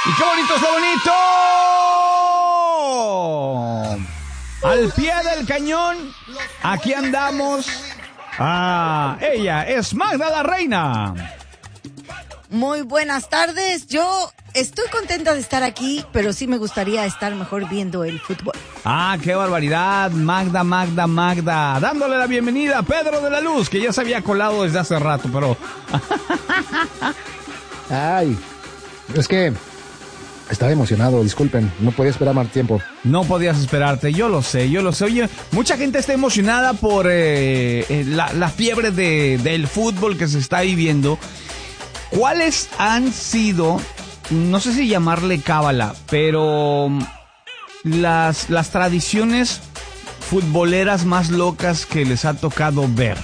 ¡Y qué bonito es lo bonito! Al pie del cañón, aquí andamos. Ella es Magda la Reina. Muy buenas tardes. Yo estoy contenta de estar aquí, pero sí me gustaría estar mejor viendo el fútbol. ¡Qué barbaridad! Magda. Dándole la bienvenida a Pedro de la Luz, que ya se había colado desde hace rato, pero... Ay, es que estaba emocionado, disculpen, no podía esperar más tiempo. No podías esperarte, yo lo sé. Oye, mucha gente está emocionada por la fiebre del fútbol que se está viviendo. ¿Cuáles han sido, no sé si llamarle cábala, pero las tradiciones futboleras más locas que les ha tocado ver?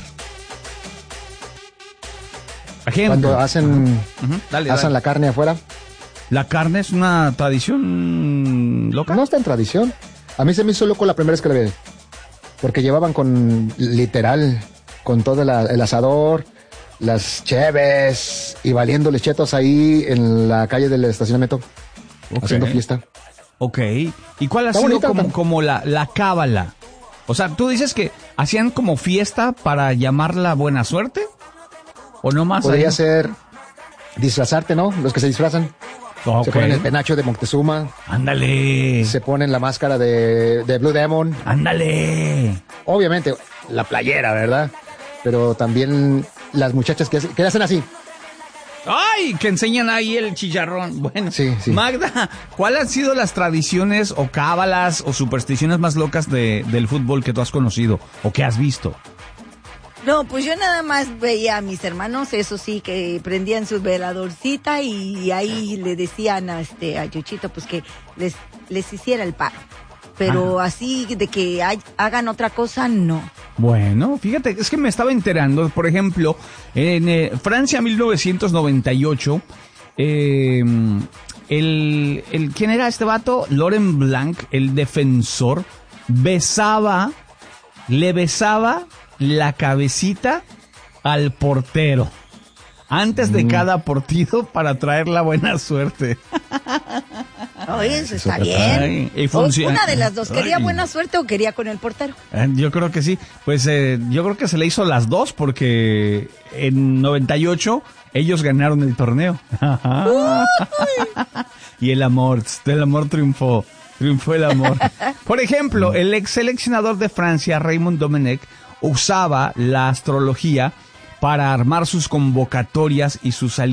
Ejemplo. Cuando hacen Dale. la carne afuera. ¿La carne es una tradición loca? No está en tradición. A mí se me hizo loco la primera vez que la vi. Porque llevaban con todo el asador, las cheves y valiéndoles chetos ahí en la calle del estacionamiento. Haciendo fiesta. Ok. ¿Y cuál ha Está sido bonita, como la cábala? O sea, ¿tú dices que hacían como fiesta para llamarla buena suerte? ¿O no más? Podría ser disfrazarte, ¿no? Los que se disfrazan. Okay. Se ponen el penacho de Moctezuma. ¡Ándale! Se ponen la máscara de Blue Demon. ¡Ándale! Obviamente, la playera, ¿verdad? Pero también las muchachas que hacen así. ¡Ay! Que enseñan ahí el chicharrón. Bueno, sí. Magda, ¿cuáles han sido las tradiciones o cábalas o supersticiones más locas del fútbol que tú has conocido o que has visto? No, pues yo nada más veía a mis hermanos, eso sí, que prendían su veladorcita y ahí le decían a Chuchito pues que les hiciera el paro. Pero así de que hagan otra cosa, no. Bueno, fíjate, es que me estaba enterando, por ejemplo, en Francia 1998, ¿quién era este vato? Laurent Blanc, el defensor, le besaba la cabecita al portero antes de cada partido para traer la buena suerte. Oye, eso está bien. Una de las dos, ¿quería buena suerte o quería con el portero? Yo creo que sí. Pues yo creo que se le hizo las dos porque en 98 ellos ganaron el torneo. Y del amor triunfó el amor. Por ejemplo, el ex seleccionador de Francia, Raymond Domenech, usaba la astrología para armar sus convocatorias y sus alianzas